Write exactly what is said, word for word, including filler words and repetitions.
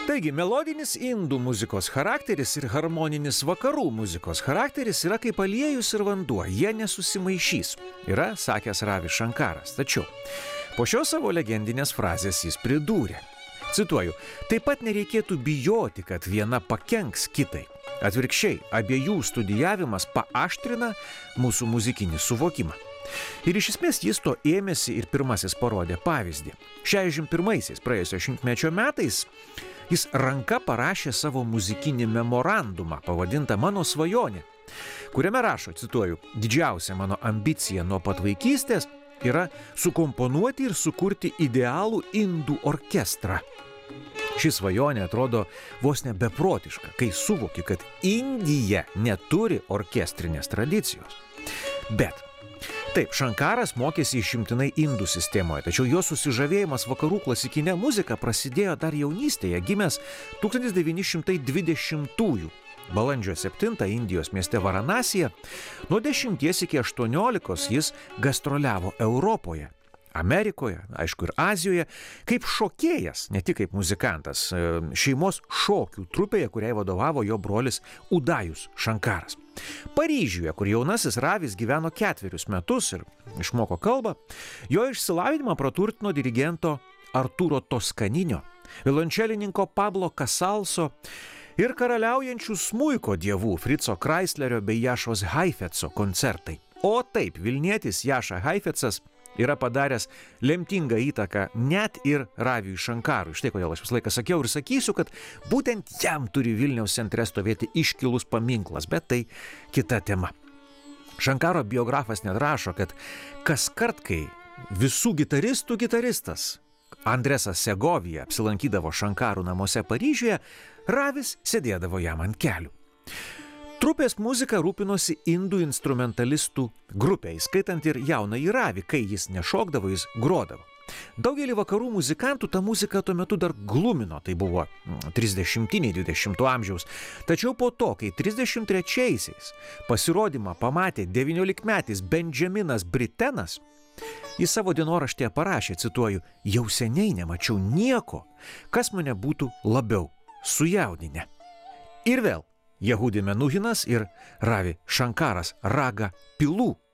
Taigi, melodinis indų muzikos charakteris ir harmoninis vakarų muzikos charakteris yra kaip aliejus ir vanduo, jie nesusimaišys, yra sakęs Ravi Šankaras. Tačiau po šios savo legendinės frazės jis pridūrė, cituoju, taip pat nereikėtų bijoti, kad viena pakenks kitai. Atvirkščiai, abiejų studijavimas paaštrina mūsų muzikinį suvokimą. Ir iš esmės jis to ėmėsi ir pirmasis parodė pavyzdį. šešiasdešimt pirmaisiais praėjusio šimtmečio metais jis ranka parašė savo muzikinį memorandumą, pavadintą Mano svajonė, kuriame rašo, cituoju, didžiausia mano ambicija nuo pat vaikystės yra sukomponuoti ir sukurti idealų indų orkestrą. Ši svajonė atrodo vos ne beprotiška, kai suvoki, kad Indija neturi orkestrinės tradicijos. Bet taip, Šankaras mokėsi išimtinai indų sistemoje, tačiau jo susižavėjimas vakarų klasikinė muzika prasidėjo dar jaunystėje, gimęs tūkstantis devyni šimtai dvidešimtųjų. Balandžio septintą Indijos mieste Varanasija nuo dešimties iki aštuoniolikos jis gastroliavo Europoje, Amerikoje, aišku ir Azijoje, kaip šokėjas, ne tik kaip muzikantas, šeimos šokių trupėje, kuriai vadovavo jo brolis Udajus Šankaras. Paryžiuje, kur jaunasis Ravis gyveno ketverius metus ir išmoko kalbą, jo išsilavinimą praturtino dirigento Arturo Toskaninio, violončelininko Pablo Casalso ir karaliaujančių smuiko dievų Frico Kreislerio bei Jašos Haifetco koncertai. O taip, Vilnietis Jaša Haifecas yra padaręs lemtingą įtaką net ir Raviui Šankarui. Štai kodėl aš visą laiką sakiau ir sakysiu, kad būtent jam turi Vilniaus centre stovėti iškilus paminklas, bet tai kita tema. Šankaro biografas net rašo, kad kas kart, kai visų gitaristų gitaristas Andresas Segovija apsilankydavo Šankarų namuose Paryžiuje, Ravis sėdėdavo jam ant kelių. Trupės muzika rūpinosi indų instrumentalistų grupė, įskaitant ir jaunąjį Ravį, kai jis nešokdavo, jis grodavo. Daugelį vakarų muzikantų ta muzika tuo metu dar glumino, tai buvo trisdešimtiniai dvidešimto amžiaus. Tačiau po to, kai trisdešimt trečiaisiais pasirodymą pamatė devyniolikmetis Benjaminas Britenas, jis savo dienoraštyje parašė, cituoju, jau seniai nemačiau nieko, kas mane būtų labiau sujaudinę. Ir vėl Jehudi Menuhinas ir Ravi Šankaras Raga Pilų